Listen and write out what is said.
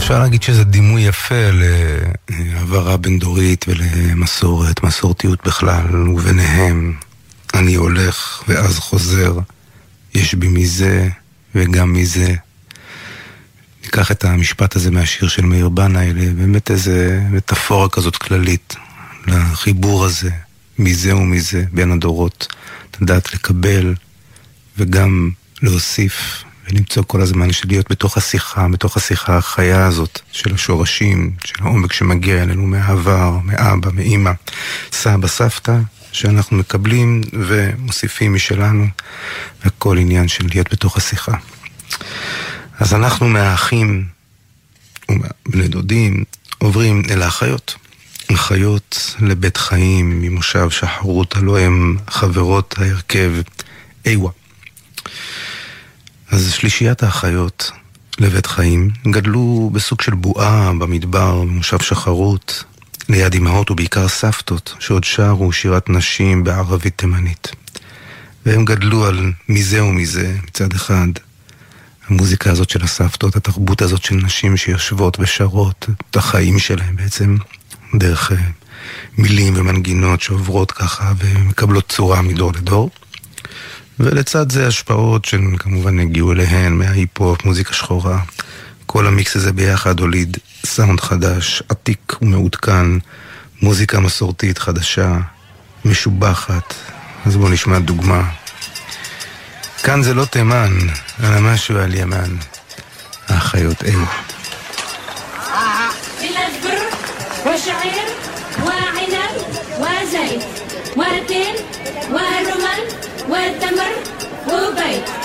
אפשר להגיד שזה דימוי יפה לעברה בין דורית ולמסורת, מסורתיות בכלל, וביניהם אני הולך ואז חוזר, יש בי מזה וגם מזה. ניקח את המשפט הזה מהשיר של מאיר בנאי, באמת איזה מטאפורה כזאת כללית לחיבור הזה, מזה ומזה, בין הדורות, לדעת לקבל וגם להוסיף ולמצוא כל הזמן של להיות בתוך השיחה החיה הזאת של השורשים, של העומק שמגיע אלינו מהעבר, מאבא, מאמא, סבא, סבתא, שאנחנו מקבלים ומוסיפים משלנו, וכל עניין של להיות בתוך השיחה. אז אנחנו מהאחים ומבני דודים עוברים אל האחיות. אחיות לבית חיים ממושב שחרות, הלא הם חברות ההרכב איווה. אז שלישיית האחיות לבית חיים גדלו בסוג של בועה במדבר במושב שחרות, ליד אמהות ובעיקר סבתות שעוד שרו שירת נשים בערבית תימנית. והם גדלו על מזה ומזה מצד אחד. המוזיקה הזאת של הסבתות, התרבות הזאת של נשים שיושבות ושרות את החיים שלהם בעצם דרך מילים ומנגינות שעוברות ככה ומקבלות צורה מדור לדור. ולצד זה השפעות שכמובן הגיעו אליהן מההיפ-הופ, מוזיקה שחורה. כל המיקס הזה ביחד הוליד סאונד חדש, עתיק ומעודכן, מוזיקה מסורתית חדשה, משובחת. אז בואו נשמע דוגמה. כאן זה לא תימן, אלא משהו על ימן. האחיות איווה. وشعير وعنب وزيت وتين ورمان وتمر وبيت